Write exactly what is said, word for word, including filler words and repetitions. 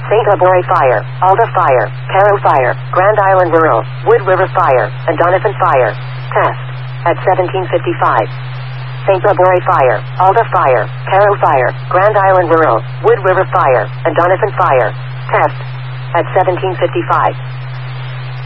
Saint Labore Fire, Alda Fire, Caro Fire, Grand Island Rural, Wood River Fire, and Doniphan Fire. Test. At seventeen fifty-five. Saint Labore Fire, Alda Fire, Caro Fire, Grand Island Rural, Wood River Fire, and Doniphan Fire. Test. At seventeen fifty-five.